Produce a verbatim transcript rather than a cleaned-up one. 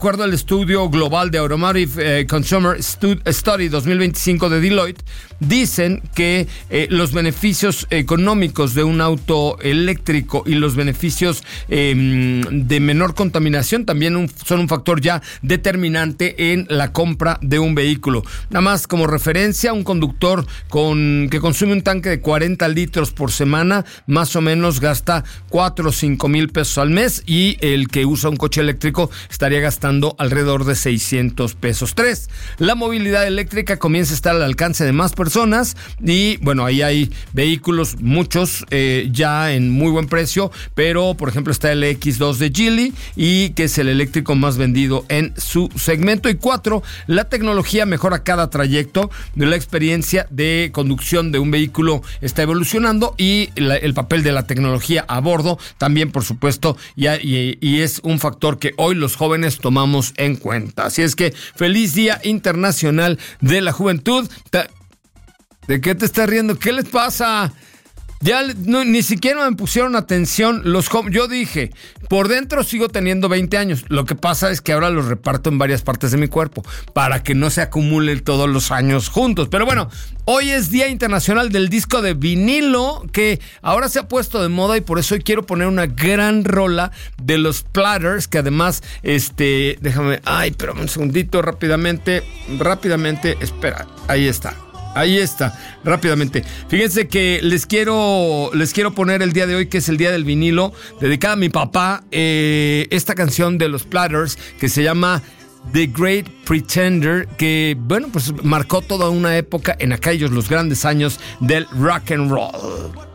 acuerdo al estudio global de Automotive eh, Consumer Stud- Study dos mil veinticinco de Deloitte, dicen que eh, los beneficios económicos de un auto eléctrico y los beneficios eh, de menor contaminación también un, son un factor ya determinante en la compra de un vehículo. Nada más como referencia, un conductor con que consume un tanque de cuarenta litros por semana, más o menos gasta cuatro o cinco mil pesos al mes, y el que usa un coche eléctrico estaría gastando alrededor de seiscientos pesos. Tres, la movilidad eléctrica comienza a estar al alcance de más personas y bueno, ahí hay vehículos, muchos eh, ya en muy buen precio, pero por ejemplo está el X dos de Geely, y que es el eléctrico más vendido en su segmento. Y cuatro, la tecnología mejora cada trayecto, de la experiencia de conducción de un vehículo está evolucionando, y la, el papel de la tecnología a bordo también, por supuesto, y, y, y es un factor que hoy los jóvenes tomamos en cuenta. Así es que feliz Día Internacional de la Juventud. ¿De qué te estás riendo? ¿Qué les pasa? Ya no, ni siquiera me pusieron atención los jóvenes. Yo dije, por dentro sigo teniendo veinte años. Lo que pasa es que ahora los reparto en varias partes de mi cuerpo para que no se acumulen todos los años juntos. Pero bueno, hoy es Día Internacional del Disco de Vinilo, que ahora se ha puesto de moda, y por eso hoy quiero poner una gran rola de los Platters, que además, este, déjame, ay, pero un segundito, rápidamente, rápidamente, espera, ahí está. Ahí está, rápidamente. Fíjense que les quiero les quiero poner el día de hoy, que es el día del vinilo, dedicada a mi papá, eh, esta canción de los Platters que se llama The Great Pretender, que bueno, pues marcó toda una época en aquellos los grandes años del rock and roll.